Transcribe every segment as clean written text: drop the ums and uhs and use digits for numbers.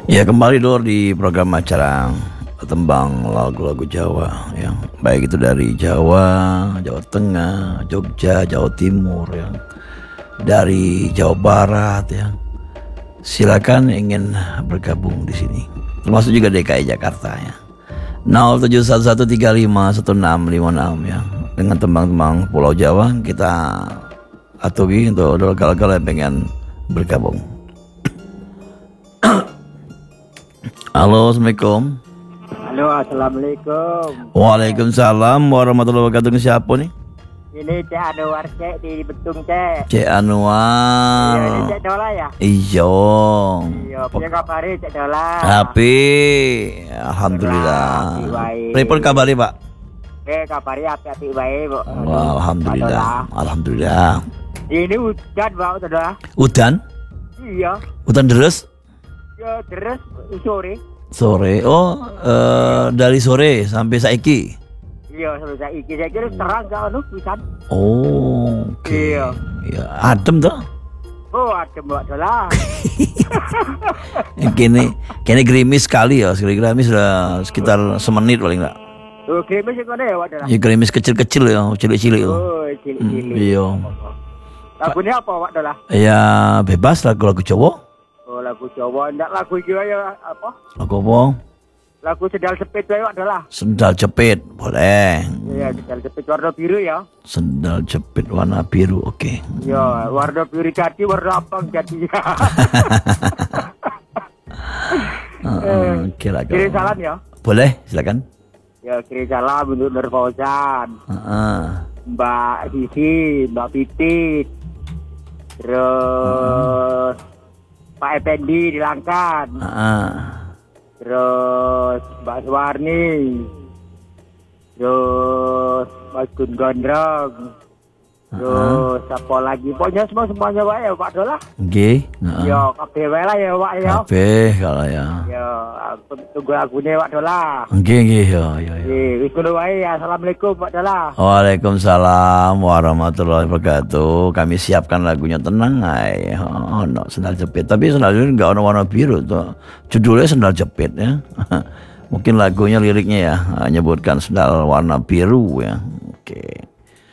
Ya, kembali Dor di program acara tembang lagu-lagu Jawa ya. Baik itu dari Jawa, Jawa Tengah, Jogja, Jawa Timur ya. Dari Jawa Barat ya. Silakan ingin bergabung di sini. Termasuk juga DKI Jakarta ya. 0711351656 ya. Dengan tembang-tembang Pulau Jawa kita atuhi untuk kalau yang pengen bergabung. Halo, Assalamualaikum. Halo, assalamualaikum. Waalaikumsalam warahmatullahi wabarakatuh. Siapa nih? Ini Cek Anwar Cek di Betung Cek. Cek Anwar. Iya, ini Cek Dola ya. Iya. Iya, punya kabari Cek Dola. Tapi alhamdulillah. Pripun kabari, Pak? Kabari api-api bae, Bu. Alhamdulillah. Alhamdulillah. Ini hujan, Pak, Dola. Udan? Iya. Udan deres? Ya, terus sore. Sore. Dari sore sampai saiki. Iya, sampai saiki. Saya kira terang gak hujan. Oh, oke. Iya. Ya, adem tuh. Oh, adem, Pak Dola. Kini gerimis sekali ya. Gerimis sudah sekitar semenit paling enggak. Oh, gerimis itu ada ya, Pak Dola? Ya, gerimis kecil-kecil ya, cilik-cilik. Oh, cilik-cilik. Iya. Lagunya apa, Pak Dola? Ya, bebas lagu-lagu Jawa. Oh, lagu Jawa, enggak lagu Jawa ya apa? Lagu apa? Lagu Sendal Jepit ya adalah. Sendal jepit, boleh. Iya, sendal jepit warna biru ya. Sendal jepit warna biru, oke. Ya, warna biru jadi, warna abang jadi. Kira-kira. Kirim salam ya. Boleh, silakan. Ya, kirim salam untuk Nur Fauzan, Mbak Sisi, Mbak Pitit, terus Pak Effendi di Langkan, terus Mbak Suwarni, terus Mas Gun Gondrong, terus apa lagi? Pokoknya semuanya Pak ya Pak Dola. Nggih. Ya, kabeh wae lah ya Pak ya. Kabeh kalau ya. Ya, aku tunggu lagune Pak Dola. Nggih ya. Wis ngono wae ya. Assalamualaikum Pak Dola. Waalaikumsalam warahmatullahi wabarakatuh. Kami siapkan lagunya, tenang ae. No, sendal jepit. Tapi sendal jepit enggak warna biru tuh. Judulnya sendal jepit ya. Mungkin lagunya liriknya ya menyebutkan sendal warna biru ya. Oke.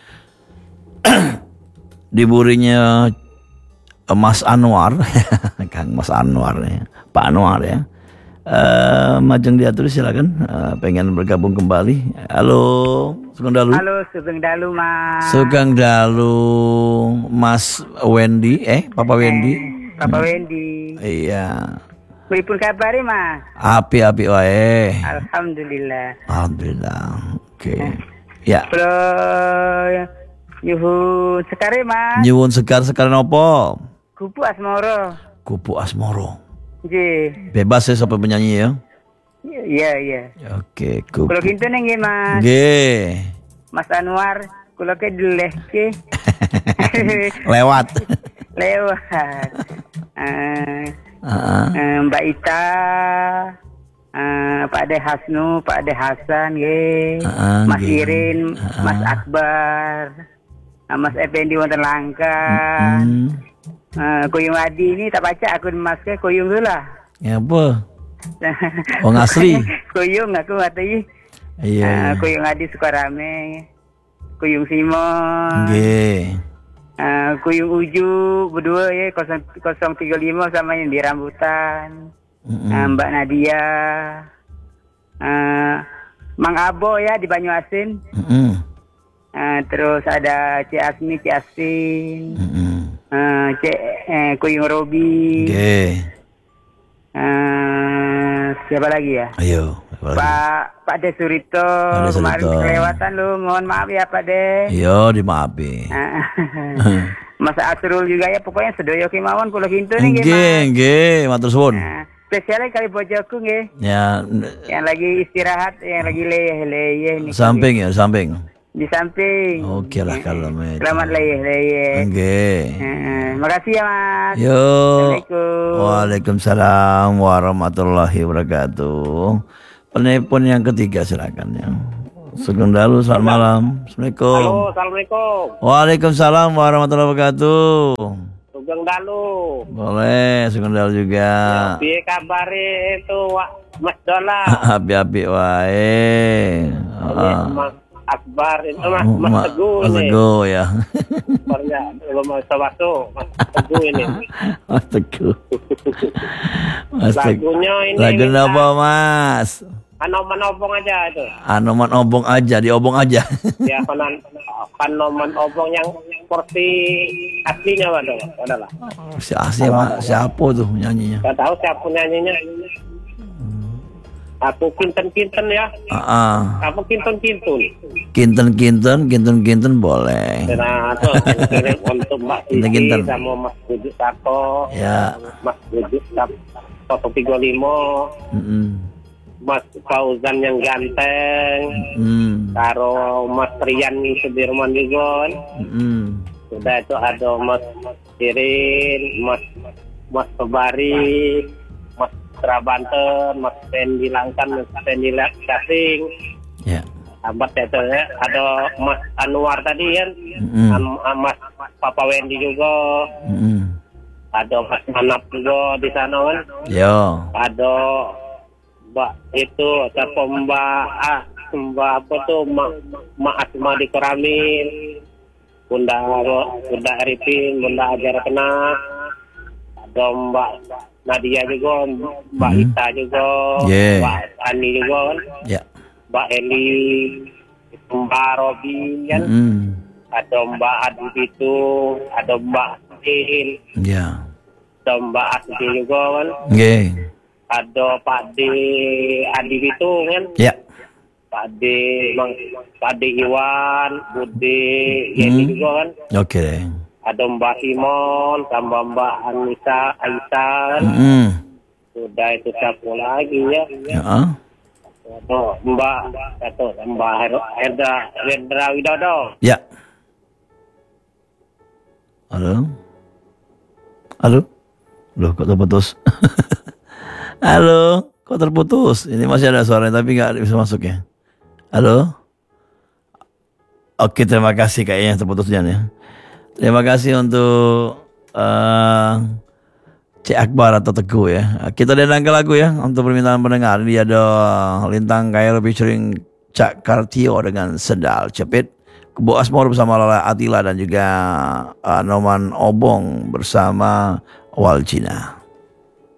Diburinya Mas Anwar, Kang Mas Anwar ya, Pak Anwar ya. Majeng diatur silakan, pengen bergabung kembali. Halo, Sugeng Dalu. Halo, Sugeng Dalu Mas. Sugeng Dalu, Mas Wendy, Papa Wendy. Papa Wendy. Iya. Pripun kabare Mas? Api-api wae. Alhamdulillah. Alhamdulillah. Oke. Ya. Nyuhun sekare Mas. Nyuwun sekar nopo? Kupu Asmoro. Kupu Asmoro. Nggih. Bebas ya sampai penyanyi ya. Iya. Oke, kupu. Kulo kinten nggih Mas. Nggih. Mas Anwar, kulo ke dilehke. Lewat. Mbak Ita, Pak Ade Hasnu, Pak Ade Hasan, Mas Irin, Mas Akbar, Mas Effendi wonten Langkan, Kuyung Adi ini tak baca akun Mas ke Kuyung dulu lah. Ya apa? Oh asli. Kuyung aku ngerti. Iya. Kuyung Adi Sukarame, Kuyung Simon. Nggih. Kuyung Uju berdua ya 035 sama yang di rambutan. Mbak Nadia, Mang Abo ya di Banyuasin. Terus ada Cik Asmi, Cik Asin, Kuyung Robi. Siapa lagi ya? Ayo. Pak Desurito. Kemarin kelewatan lu, mohon maaf ya Pak De. Iya, dimaafin. Mas Asrul juga ya, pokoknya sedoyo kemawon kula kintu nih Mas. Nggih, matur suwun. Spesialnya kali bojoku nggih. Ya. Yang lagi istirahat, yang lagi leyeh nih. Samping ya, samping. Di samping. Oke lah kalau macam. Selamat leyeh. Nggih. Makasih ya Mas. Yo. Assalamualaikum. Waalaikumsalam warahmatullahi wabarakatuh. Penelpon yang ketiga silakan ya. Sugeng Dalu, selamat malam. Assalamualaikum. Halo, assalamualaikum. Waalaikumsalam warahmatullahi wabarakatuh. Sugeng Sugeng Dalu. Boleh, Sugeng Dalu juga. Piye kabar itu Mas Dola? Api-api wae. Mas Akbar itu Mas Teguh Mas ini. Teguh ya. Kabarnya belum masuk Mas Teguh ini. Mas Teguh. Mas Teguh. Lagunya ini. Lagu apa Mas? Anoman obong aja itu. Anoman obong aja, diobong aja. Ya Anoman obong yang seperti aslinya adalah. Si asli siapa tuh nyanyinya? Gak tahu siapa nyanyinya. Aku kinten-kinten ya. Aku Kinten boleh. Nah, itu kirim untuk Mbak Siti sama Mas Budi Sato. Ya. Mas Budi Sato 35. Mas Fauzan yang ganteng. Karo Mas Rian Sudirman juga. Sudah itu ada Mas Sirin, Mas Sobari, Mas Trabanten, Mas Pendi Langkan, Mas Pendi Kasing. Ya. Abad itu ya. Ada Mas Anwar tadi kan. Mas Papa Wendy juga. Ada Mas Manap juga di sana kan. Yo. Ada Mbak itu siapa Mbak apa tuh Mak Asma di Keramin. Bunda Arifin, Bunda Ajar Kena. Ada Mbak Nadia juga, Mbak Ita juga, Mbak Ani juga kan. Mbak Eli, Mbak Robi kan. Ada Mbak Adi itu, ada Mbak Sin. Ada Mbak Asdi juga kan. Ada Pak D Adi itu kan. Pak D Iwan, Budi Yeni juga kan. Ada Mbak Simon sama Mbak Anissa Aisyah. Sudah itu siapa lagi ya? Mbak Hendra Widodo. Ya. Halo. Loh, kok terputus? Halo, kok terputus? Ini masih ada suaranya tapi nggak bisa masuk ya. Halo. Oke, terima kasih kayaknya terputusnya ya. Terima kasih untuk Cik Akbar atau Teguh ya. Kita dengarkan ke lagu ya untuk permintaan pendengar. Dia ada Lintang Kairo featuring Cak Kartio dengan Sendal Cepit. Kebo Asmor bersama Lala Atila dan juga Anoman Obong bersama Waljina.